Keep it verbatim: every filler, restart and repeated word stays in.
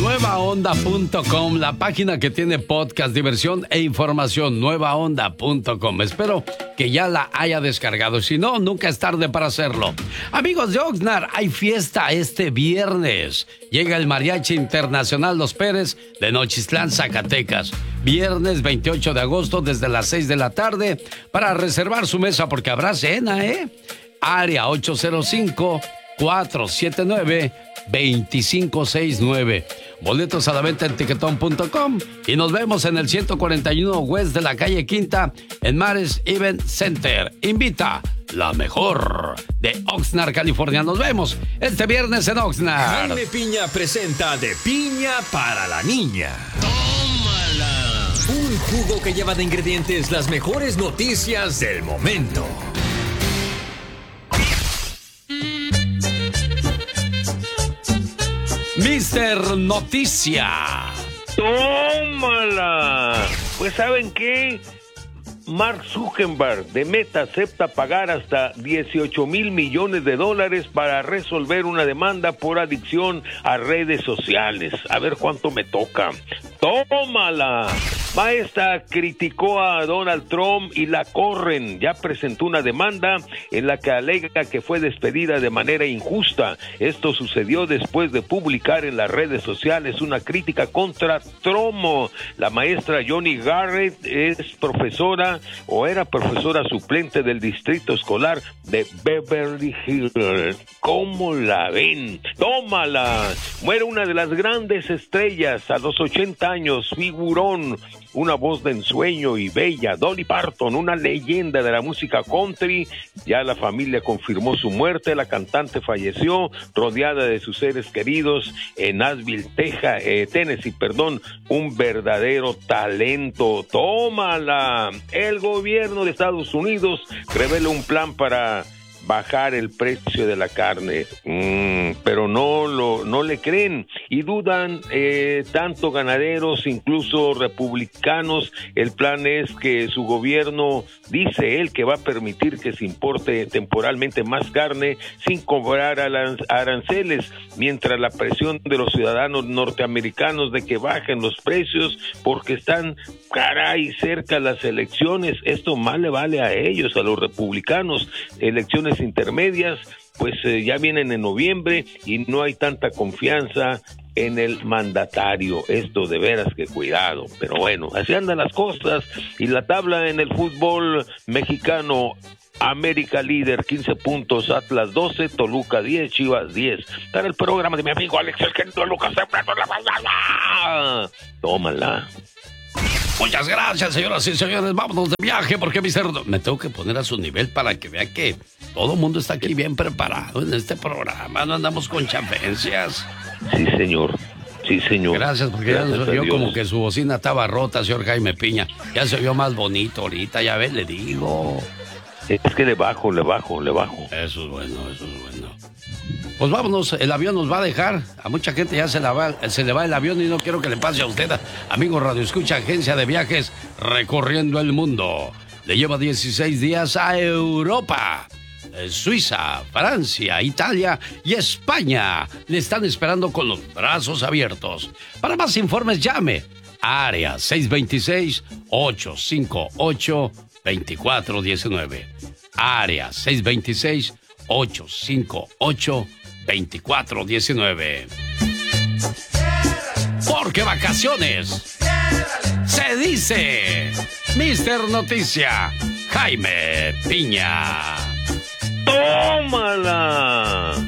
nueva onda punto com, la página que tiene podcast, diversión e información, nueva onda punto com. Espero que ya la haya descargado. Si no, nunca es tarde para hacerlo. Amigos de Oxnard, hay fiesta este viernes. Llega el Mariachi Internacional Los Pérez de Nochistlán, Zacatecas. Viernes veintiocho de agosto desde las seis de la tarde para reservar su mesa porque habrá cena, ¿eh? Área ocho cero cinco, cuatro siete nueve, dos cinco seis nueve. Boletos a la venta en tiquetón punto com y nos vemos en el ciento cuarenta y uno West de la calle Quinta en Mares Event Center. Invita la mejor de Oxnard, California. Nos vemos este viernes en Oxnard. Jaime Piña presenta De Piña para la Niña. ¡Tómala! Un jugo que lleva de ingredientes las mejores noticias del momento. Mister Noticia. ¡Tómala! Pues ¿saben qué? Mark Zuckerberg de Meta acepta pagar hasta dieciocho mil millones de dólares para resolver una demanda por adicción a redes sociales. A ver cuánto me toca. ¡Tómala! Maestra criticó a Donald Trump y la corren. Ya presentó una demanda en la que alega que fue despedida de manera injusta. Esto sucedió después de publicar en las redes sociales una crítica contra Trump. La maestra Johnny Garrett es profesora o era profesora suplente del distrito escolar de Beverly Hills. ¿Cómo la ven? ¡Tómala! Muere una de las grandes estrellas a los ochenta años, figurón, una voz de ensueño y bella, Dolly Parton, una leyenda de la música country. Ya la familia confirmó su muerte. La cantante falleció rodeada de sus seres queridos en Nashville, Texas, eh, Tennessee, perdón, un verdadero talento. ¡Tómala! El gobierno de Estados Unidos revela un plan para bajar el precio de la carne, mm, pero no lo no le creen y dudan eh, tanto ganaderos, incluso republicanos. El plan es que su gobierno, dice él, que va a permitir que se importe temporalmente más carne sin cobrar aranceles, mientras la presión de los ciudadanos norteamericanos de que bajen los precios porque están, caray, cerca las elecciones. Esto más le vale a ellos, a los republicanos. Elecciones intermedias, pues eh, ya vienen en noviembre y no hay tanta confianza en el mandatario. Esto de veras que cuidado, pero bueno, así andan las cosas. Y la tabla en el fútbol mexicano: América líder, quince puntos, Atlas doce, Toluca diez, Chivas diez. Para el programa de mi amigo Alex El Genio Lucas Temprano en la mañana. Tómala. Muchas gracias, señoras y señores. Vámonos de viaje porque mi cerdo me tengo que poner a su nivel para que vea que todo el mundo está aquí bien preparado en este programa. No andamos con chafencias. Sí, señor. Sí, señor. Gracias, porque gracias ya se oyó como que su bocina estaba rota, señor Jaime Piña. Ya se oyó más bonito ahorita, ya ves, le digo. Es que le bajo, le bajo, le bajo. Eso es bueno, eso es bueno. Pues vámonos, el avión nos va a dejar. A mucha gente ya se, la va, se le va el avión y no quiero que le pase a usted. Amigo Radio Escucha, agencia de viajes recorriendo el mundo. Le lleva dieciséis días a Europa. Suiza, Francia, Italia y España le están esperando con los brazos abiertos. Para más informes llame área seis dos seis, ocho cinco ocho, dos cuatro uno nueve. Área seis dos seis, ocho cinco ocho, dos cuatro uno nueve. Porque vacaciones se dice mister Noticia Jaime Piña. ¡Tómala!